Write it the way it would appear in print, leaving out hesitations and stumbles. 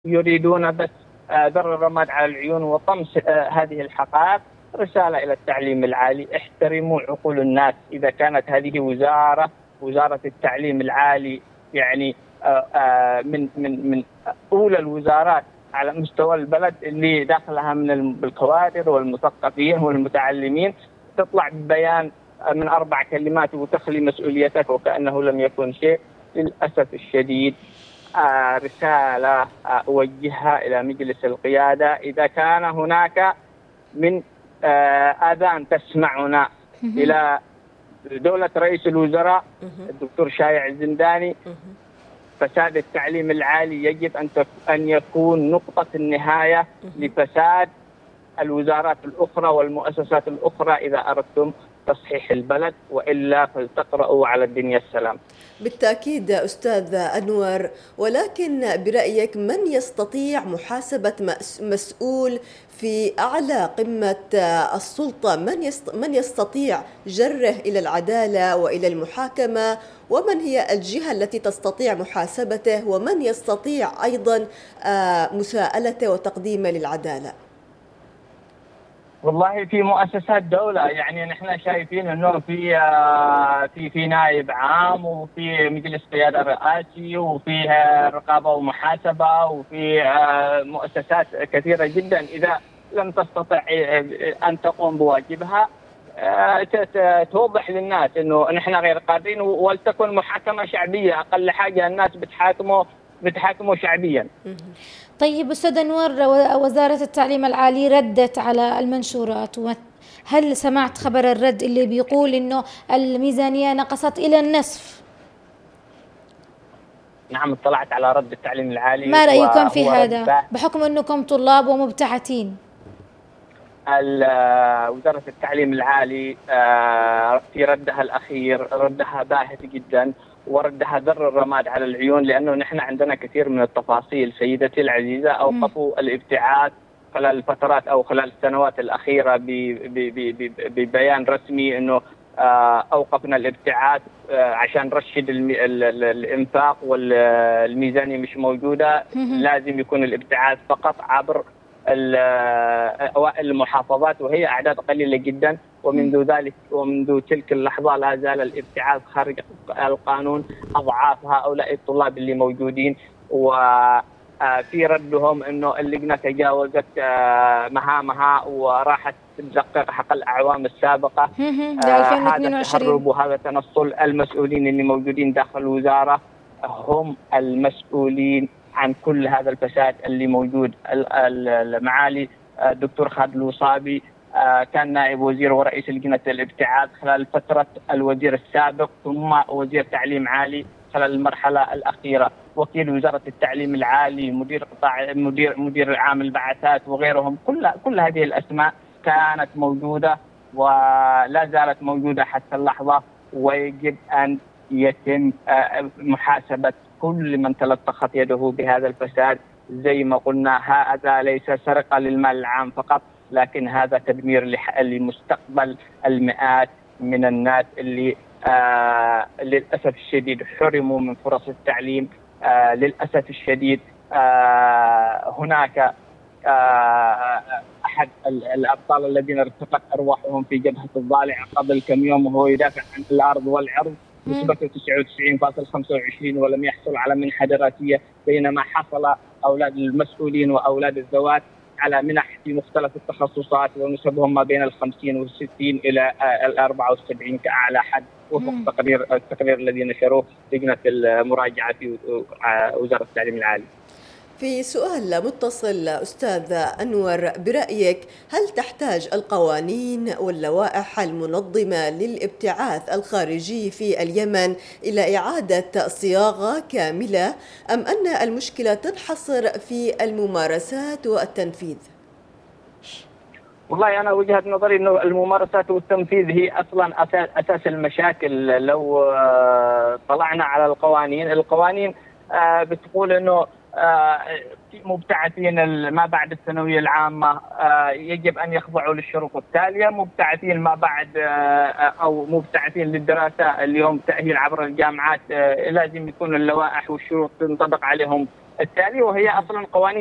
يريدون بس ذر الرماد على العيون وطمس هذه الحقائق. رسالة إلى التعليم العالي: احترموا عقول الناس. إذا كانت هذه وزارة التعليم العالي يعني من أولى الوزارات على مستوى البلد اللي داخلها من الكوادر والمثقفين والمتعلمين، تطلع ببيان من 4 كلمات وتخلي مسؤوليتك وكأنه لم يكن شيء. للأسف الشديد رسالة أوجهها إلى مجلس القيادة: إذا كان هناك من آذان تسمعنا إلى دولة رئيس الوزراء الدكتور شايع الزنداني، فساد التعليم العالي يجب أن يكون نقطة النهاية لفساد الوزارات الأخرى والمؤسسات الأخرى إذا أردتم تصحيح البلد، وإلا فلتقرأوا على الدنيا السلام. بالتأكيد أستاذ أنور، ولكن برأيك من يستطيع محاسبة مسؤول في أعلى قمة السلطة؟ من يستطيع جره إلى العدالة وإلى المحاكمة؟ ومن هي الجهة التي تستطيع محاسبته؟ ومن يستطيع أيضا مساءلته وتقديمه للعدالة؟ والله في مؤسسات دولة، يعني نحن شايفين انه في نائب عام، وفي مجلس قيادة رئاسي، وفي رقابة ومحاسبة، وفي مؤسسات كثيرة جدا. إذا لم تستطع أن تقوم بواجبها توضح للناس انه نحن غير قادرين، ولتكن محاكمة شعبية. أقل حاجة الناس بتحاكمه شعبيا. طيب أستاذ أنور، وزارة التعليم العالي ردت على المنشورات، هل سمعت خبر الرد اللي بيقول إنه الميزانية نقصت إلى النصف؟ نعم، اطلعت على رد التعليم العالي. ما رأيكم في هذا بحكم أنكم طلاب ومبتعثين؟ وزارة التعليم العالي في ردها الأخير ردها باهت جدا، وردها ذر الرماد على العيون، لأنه نحن عندنا كثير من التفاصيل. سيدتي العزيزة، أوقفوا الابتعاث خلال الفترات أو خلال السنوات الأخيرة ببيان رسمي أنه أوقفنا الابتعاث عشان نرشد الإنفاق والميزانية مش موجودة. لازم يكون الابتعاث فقط عبر أوائل المحافظات، وهي أعداد قليلة جدا. ومنذ تلك اللحظة لا زال الابتعاث خارج القانون أضعاف هؤلاء الطلاب اللي موجودين. وفي ردهم أنه اللجنة تجاوزت مهامها وراحت تدقق حق الأعوام السابقة. هذا تهرب وهذا تنصل. المسؤولين اللي موجودين داخل الوزارة هم المسؤولين عن كل هذا الفساد اللي موجود. المعالي الدكتور خالد الوصابي كان نائب وزير ورئيس لجنة الابتعاث خلال فترة الوزير السابق، ثم وزير تعليم عالي خلال المرحلة الأخيرة، وكيل وزارة التعليم العالي، مدير قطاع مدير عام البعثات وغيرهم. كل هذه الأسماء كانت موجودة ولا زالت موجودة حتى اللحظة، ويجب أن يتم محاسبة كل من تلطخت يده بهذا الفساد. زي ما قلنا، هذا ليس سرقة للمال العام فقط، لكن هذا تدمير لمستقبل المئات من الناس اللي للأسف الشديد حرموا من فرص التعليم. للأسف الشديد هناك أحد الأبطال الذين ارتقت أرواحهم في جبهة الضالع قبل كم يوم وهو يدافع عن الأرض والعرض نسبته 99.25 ولم يحصل على منحة دراسية، بينما حصل أولاد المسؤولين وأولاد الذوات على منح في مختلف التخصصات ونسبهم ما بين 50 و60 إلى 74 كأعلى حد، وفق التقرير الذي نشروه لجنة المراجعة في وزارة التعليم العالي. في سؤال متصل أستاذ أنور، برأيك هل تحتاج القوانين واللوائح المنظمة للابتعاث الخارجي في اليمن إلى إعادة صياغة كاملة، أم أن المشكلة تنحصر في الممارسات والتنفيذ؟ والله أنا وجهة نظري أنه الممارسات والتنفيذ هي أصلا أساس المشاكل. لو طلعنا على القوانين بتقول أنه مبتعثين ما بعد الثانوية العامة يجب أن يخضعوا للشروط التالية. مبتعثين ما بعد أو مبتعثين للدراسة اليوم تأهيل عبر الجامعات لازم يكون اللوائح والشروط تنطبق عليهم التالي، وهي اصلا قوانين